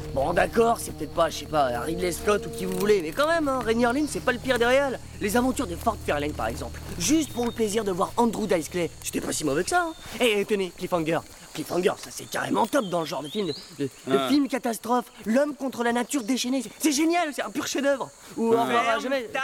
Bon, d'accord, c'est peut-être pas, je sais pas, Ridley Scott ou qui vous voulez, mais quand même, hein, Rainier Lane, c'est pas le pire des réals. Les aventures de Fort Fairlane, par exemple. Juste pour le plaisir de voir Andrew Dice Clay. C'était pas si mauvais que ça, hein. Et tenez, Cliffhanger. Cliffhanger, ça c'est carrément top dans le genre de film, de film catastrophe. L'homme contre la nature déchaînée. C'est génial, c'est un pur chef-d'œuvre. Ou on verra jamais.